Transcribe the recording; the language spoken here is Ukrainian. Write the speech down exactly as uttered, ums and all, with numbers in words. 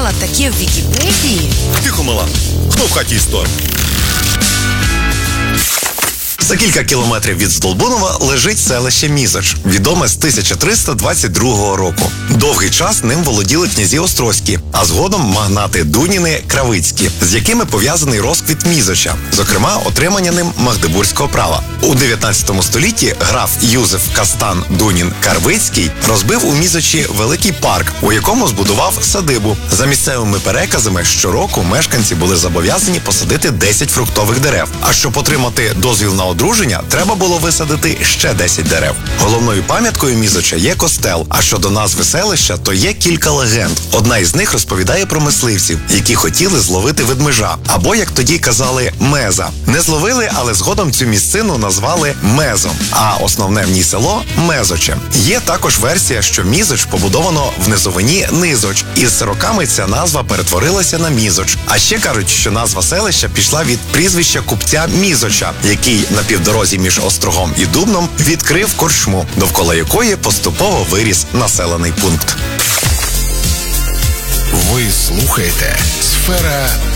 прочитала таке в Вікіпедії. Тихо, мала. Хто в хаті історик? За кілька кілометрів від Здолбунова лежить селище Мізоч, відоме з тисяча триста двадцять другого року. Довгий час ним володіли князі Острозькі, а згодом магнати Дуніни Кравицькі, з якими пов'язаний розквіт Мізоча, зокрема отримання ним магдебурзького права. У дев'ятнадцятому столітті граф Юзеф Кастан Дунін Карвицький розбив у Мізочі великий парк, у якому збудував садибу. За місцевими переказами, щороку мешканці були зобов'язані посадити десять фруктових дерев. А щоб отримати дозвіл на одруження, треба було висадити ще десять дерев. Головною пам'яткою Мізоча є костел, а щодо назви селища, то є кілька легенд. Одна із них розповідає про мисливців, які хотіли зловити ведмежа, або, як тоді казали, меза. Не зловили, але згодом цю місцину назвали Мезом, а основне в ній село – Мезоче. Є також версія, що Мізоч побудовано в низовині Низоч, і з роками ця назва перетворилася на Мізоч. А ще кажуть, що назва селища пішла від прізвища купця Мізоча, який на півдорозі між Острогом і Дубном відкрив корчму, довкола якої поступово виріс населений пункт. Ви слухаєте «Сфера